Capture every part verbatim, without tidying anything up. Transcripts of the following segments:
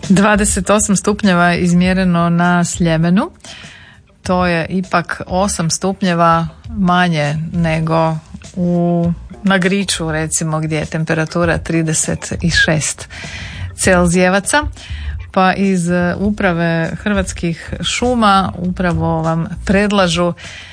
dvadeset osam stupnjeva izmjereno na Sljemenu. To je ipak osam stupnjeva manje nego u, na Griču, recimo, gdje je temperatura trideset šest celzijevaca. Pa iz uprave Hrvatskih šuma upravo vam predlažu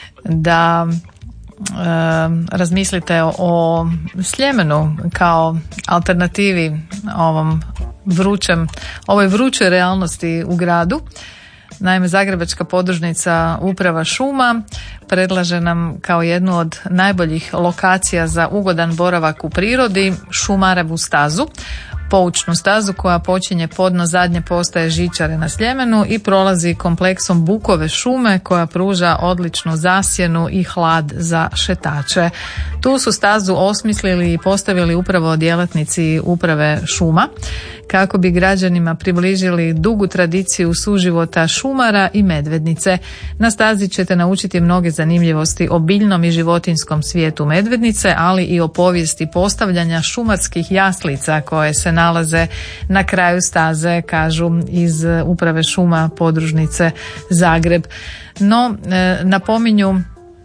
da e, razmislite o, o Sljemenu kao alternativi ovom vrućem, ovoj vrućoj realnosti u gradu. Naime, Zagrebačka podružnica uprava šuma predlaže nam kao jednu od najboljih lokacija za ugodan boravak u prirodi Šumarevu stazu, poučnu stazu koja počinje podno zadnje postaje žičare na Sljemenu i prolazi kompleksom Bukove šume koja pruža odličnu zasjenu i hlad za šetače. Tu su stazu osmislili i postavili upravo djelatnici uprave šuma kako bi građanima približili dugu tradiciju suživota šumara i medvednice. Na stazi ćete naučiti mnoge zanimljivosti o biljnom i životinjskom svijetu medvednice, ali i o povijesti postavljanja šumarskih jaslica koje se nalaze na kraju staze, kažu iz uprave šuma podružnice Zagreb. No, napominju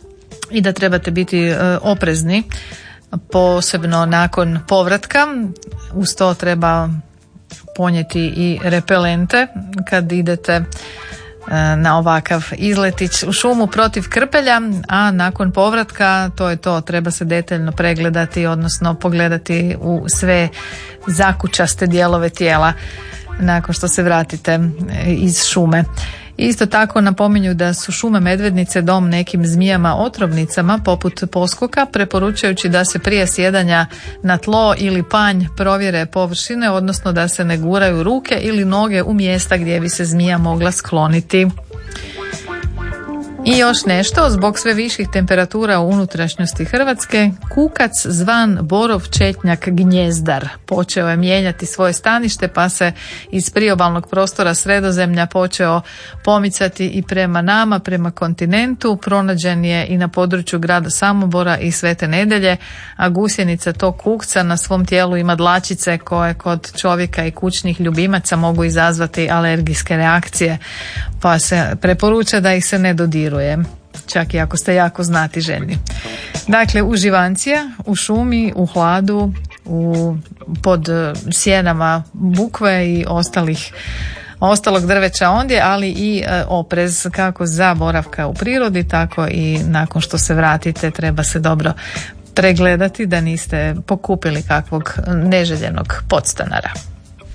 i da trebate biti oprezni, posebno nakon povratka. Uz to treba ponijeti i repelente kad idete na ovakav izletić u šumu protiv krpelja, a nakon povratka to je to, treba se detaljno pregledati, odnosno pogledati u sve zakučaste dijelove tijela nakon što se vratite iz šume. Isto tako napominju da su šume medvednice dom nekim zmijama otrovnicama poput poskoka, preporučujući da se prije sjedanja na tlo ili panj provjere površine, odnosno da se ne guraju ruke ili noge u mjesta gdje bi se zmija mogla skloniti. I još nešto, zbog sve viših temperatura u unutrašnjosti Hrvatske, kukac zvan borov četnjak gnjezdar počeo je mijenjati svoje stanište, pa se iz priobalnog prostora Sredozemlja počeo pomicati i prema nama, prema kontinentu. Pronađen je i na području grada Samobora i Svete Nedelje, a gusjenica tog kukca na svom tijelu ima dlačice koje kod čovjeka i kućnih ljubimaca mogu izazvati alergijske reakcije, pa se preporuča da ih se ne dodiruje, čak i ako ste jako znatiželjni. Dakle, uživancija u šumi, u hladu, u, pod sjenama bukve i ostalih ostalog drveća ondje, ali i e, oprez kako za boravka u prirodi, tako i nakon što se vratite treba se dobro pregledati da niste pokupili kakvog neželjenog podstanara.